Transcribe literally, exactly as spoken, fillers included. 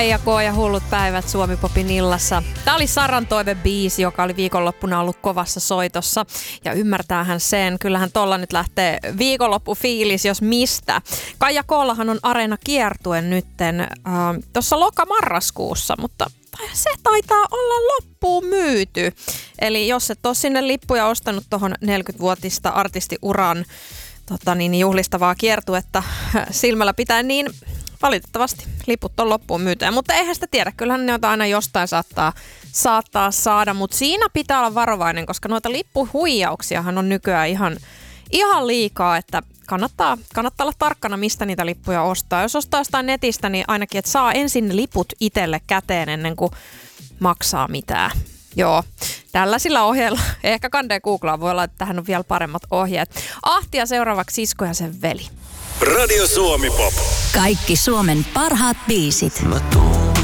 Ja K ja hullut päivät Suomi-popin illassa. Tämä oli Saran toivebiisi, joka oli viikonloppuna ollut kovassa soitossa. Ja ymmärtäähän sen, kyllähän tolla nyt lähtee viikonloppufiilis, jos mistä. Kaija K:llahan on areena kiertue nytten äh, tuossa loka-marraskuussa, mutta se taitaa olla loppuun myyty. Eli jos et ole sinne lippuja ostanut tuohon neljäkymmenvuotista artistiuran tota niin, juhlistavaa kiertuetta silmällä pitää, niin valitettavasti liput on loppuun myytyjä, mutta eihän sitä tiedä. Kyllähän ne aina jostain saattaa, saattaa saada, mutta siinä pitää olla varovainen, koska noita lippuhuijauksiahan on nykyään ihan, ihan liikaa, että kannattaa, kannattaa olla tarkkana, mistä niitä lippuja ostaa. Jos ostaa jostain netistä, niin ainakin, että saa ensin ne liput itselle käteen ennen kuin maksaa mitään. Joo, tällaisilla ohjeilla, ehkä kandee googlaa, voi olla, että tähän on vielä paremmat ohjeet. Ahtia seuraavaksi Sisko ja sen veli. Radio Suomi Pop. Kaikki Suomen parhaat biisit. Mä tuun